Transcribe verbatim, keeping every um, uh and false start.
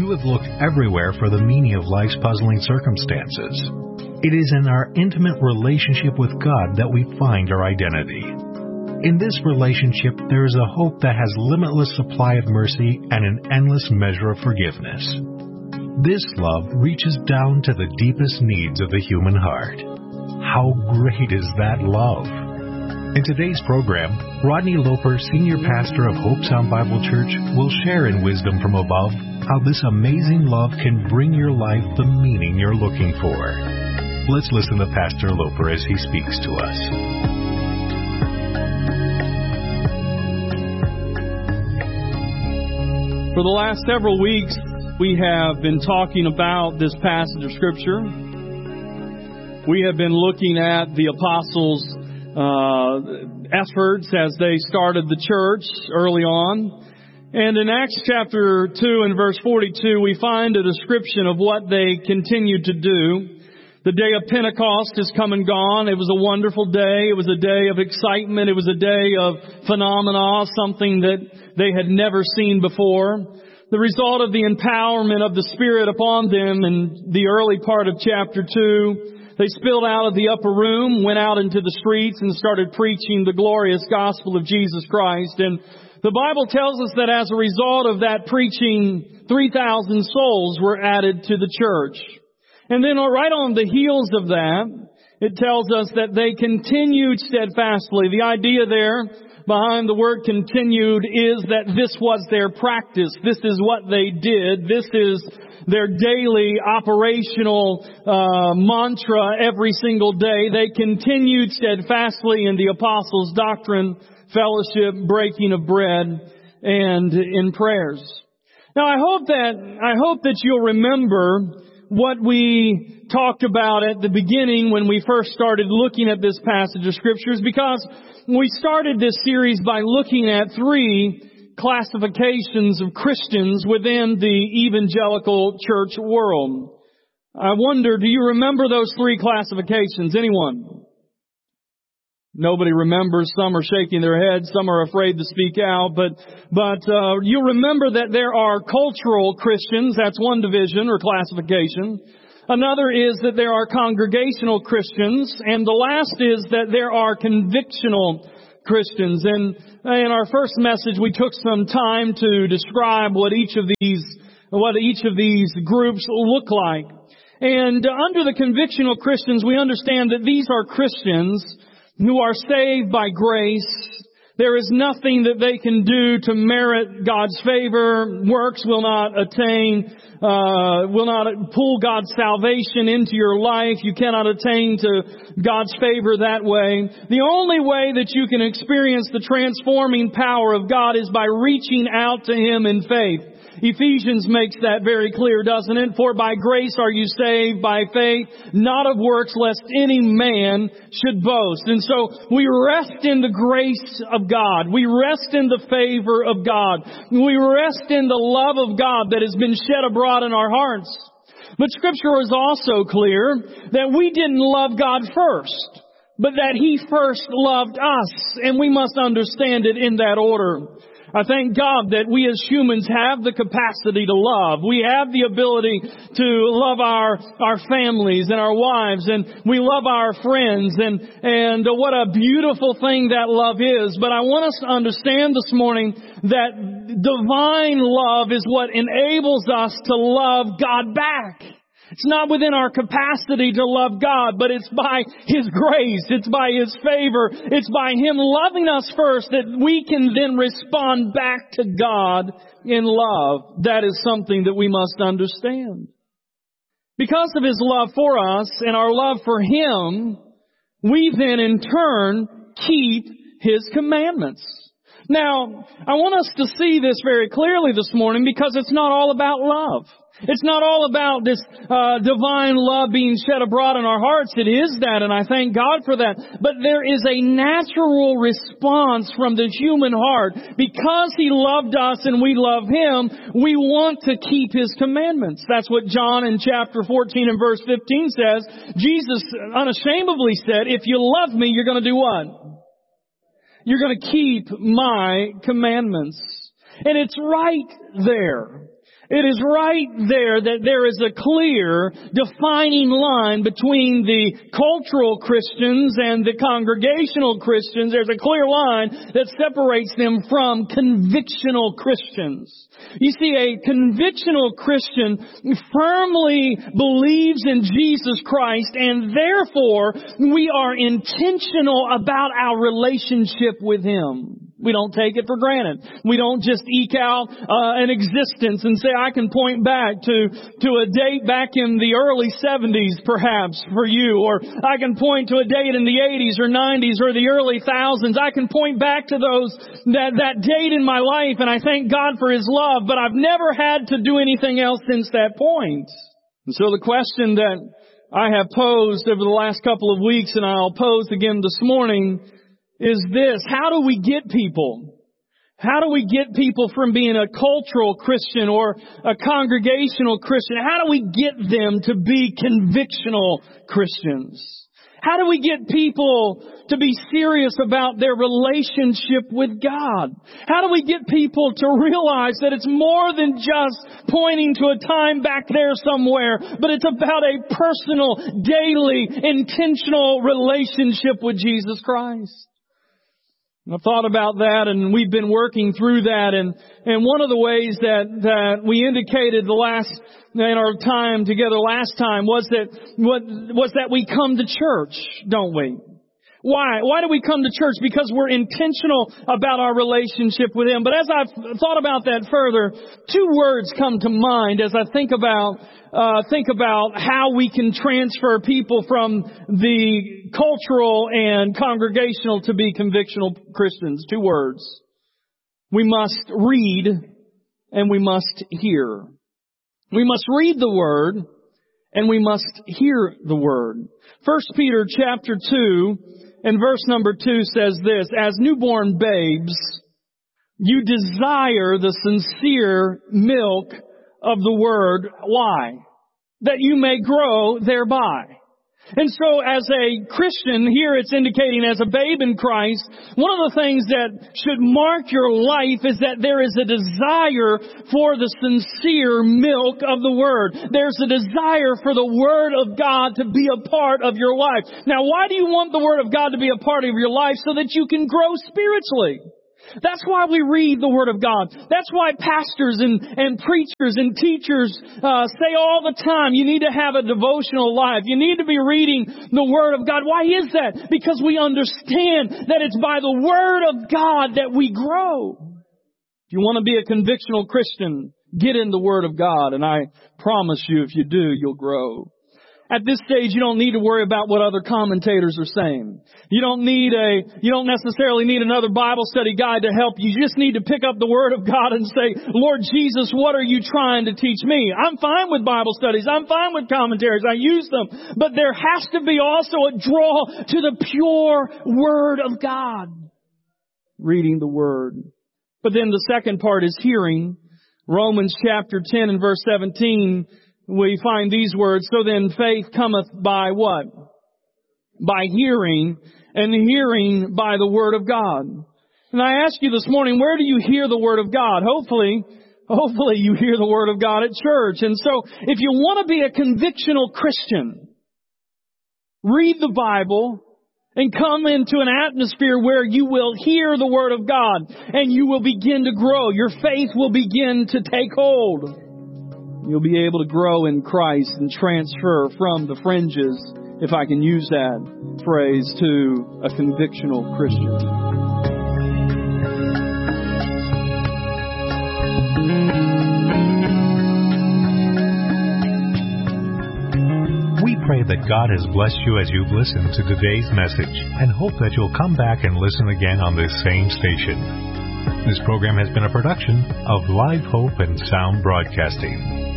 You have looked everywhere for the meaning of life's puzzling circumstances. It is in our intimate relationship with God that we find our identity. In this relationship, there is a hope that has limitless supply of mercy and an endless measure of forgiveness. This love reaches down to the deepest needs of the human heart. How great is that love? In today's program, Rodney Loper, Senior Pastor of Hope Sound Bible Church, will share in Wisdom from Above how this amazing love can bring your life the meaning you're looking for. Let's listen to Pastor Loper as he speaks to us. For the last several weeks, we have been talking about this passage of Scripture. We have been looking at the apostles' Uh, efforts as they started the church early on. And in Acts chapter two and verse forty-two, we find a description of what they continued to do. The day of Pentecost has come and gone. It was a wonderful day. It was a day of excitement. It was a day of phenomena, something that they had never seen before. The result of the empowerment of the Spirit upon them in the early part of chapter two, they spilled out of the upper room, went out into the streets, and started preaching the glorious gospel of Jesus Christ. And the Bible tells us that as a result of that preaching, three thousand souls were added to the church. And then right on the heels of that, it tells us that they continued steadfastly. The idea there behind the word continued is that this was their practice. This is what they did. This is their daily operational uh, mantra every single day. They continued steadfastly in the apostles' doctrine, fellowship, breaking of bread, and in prayers. Now, I hope that I hope that you'll remember what we talked about at the beginning when we first started looking at this passage of Scriptures, because we started this series by looking at three classifications of Christians within the evangelical church world. I wonder, do you remember those three classifications? Anyone? Nobody remembers. Some are shaking their heads. Some are afraid to speak out. But, but, uh, you remember that there are cultural Christians. That's one division or classification. Another is that there are congregational Christians. And the last is that there are convictional Christians. And in our first message, we took some time to describe what each of these, what each of these groups look like. And under the convictional Christians, we understand that these are Christians who are saved by grace. There is nothing that they can do to merit God's favor. Works will not attain, uh, will not pull God's salvation into your life. You cannot attain to God's favor that way. The only way that you can experience the transforming power of God is by reaching out to Him in faith. Ephesians makes that very clear, doesn't it? For by grace are you saved by faith, not of works, lest any man should boast. And so we rest in the grace of God. We rest in the favor of God. We rest in the love of God that has been shed abroad in our hearts. But Scripture is also clear that we didn't love God first, but that He first loved us, and we must understand it in that order. I thank God that we as humans have the capacity to love. We have the ability to love our, our families and our wives, and we love our friends, and, and what a beautiful thing that love is. But I want us to understand this morning that divine love is what enables us to love God back. It's not within our capacity to love God, but it's by His grace. It's by His favor. It's by Him loving us first that we can then respond back to God in love. That is something that we must understand. Because of His love for us and our love for Him, we then in turn keep His commandments. Now, I want us to see this very clearly this morning because it's not all about love. It's not all about this uh, divine love being shed abroad in our hearts. It is that, and I thank God for that. But there is a natural response from the human heart. Because He loved us and we love Him, we want to keep His commandments. That's what John in chapter fourteen and verse fifteen says. Jesus unashamedly said, if you love me, you're going to do what? You're going to keep my commandments. And it's right there. It is right there that there is a clear defining line between the cultural Christians and the congregational Christians. There's a clear line that separates them from convictional Christians. You see, a convictional Christian firmly believes in Jesus Christ, and therefore we are intentional about our relationship with Him. We don't take it for granted. We don't just eke out uh, an existence and say, I can point back to, to a date back in the early seventies, perhaps, for you. Or I can point to a date in the eighties or nineties or the early thousands. I can point back to those, that, that date in my life, and I thank God for His love. But I've never had to do anything else since that point. And so the question that I have posed over the last couple of weeks, and I'll pose again this morning, is this: how do we get people? How do we get people from being a cultural Christian or a congregational Christian? How do we get them to be convictional Christians? How do we get people to be serious about their relationship with God? How do we get people to realize that it's more than just pointing to a time back there somewhere, but it's about a personal, daily, intentional relationship with Jesus Christ? I've thought about that, and we've been working through that, and, and one of the ways that, that we indicated the last, in our time together last time was that, what, was that we come to church, don't we? Why? Why do we come to church? Because we're intentional about our relationship with Him. But as I've thought about that further, two words come to mind as I think about Uh, think about how we can transfer people from the cultural and congregational to be convictional Christians. Two words. We must read and we must hear. We must read the Word and we must hear the Word. First Peter chapter two and verse number two says this: as newborn babes, you desire the sincere milk of the Word. Why? That you may grow thereby. And so as a Christian, here it's indicating as a babe in Christ, one of the things that should mark your life is that there is a desire for the sincere milk of the Word. There's a desire for the Word of God to be a part of your life. Now, why do you want the Word of God to be a part of your life? So that you can grow spiritually. That's why we read the Word of God. That's why pastors and, and preachers and teachers uh, say all the time, you need to have a devotional life. You need to be reading the Word of God. Why is that? Because we understand that it's by the Word of God that we grow. If you want to be a convictional Christian, get in the Word of God, and I promise you, if you do, you'll grow. At this stage, you don't need to worry about what other commentators are saying. You don't need a, you don't necessarily need another Bible study guide to help you. You just need to pick up the Word of God and say, Lord Jesus, what are you trying to teach me? I'm fine with Bible studies. I'm fine with commentaries. I use them. But there has to be also a draw to the pure Word of God. Reading the Word. But then the second part is hearing. Romans chapter ten and verse seventeen, we find these words: so then faith cometh by what? By hearing, and hearing by the Word of God. And I ask you this morning, where do you hear the Word of God? Hopefully, hopefully you hear the Word of God at church. And so, if you want to be a convictional Christian, read the Bible and come into an atmosphere where you will hear the Word of God, and you will begin to grow. Your faith will begin to take hold. You'll be able to grow in Christ and transfer from the fringes, if I can use that phrase, to a convictional Christian. We pray that God has blessed you as you've listened to today's message, and hope that you'll come back and listen again on this same station. This program has been a production of Live Hope and Sound Broadcasting.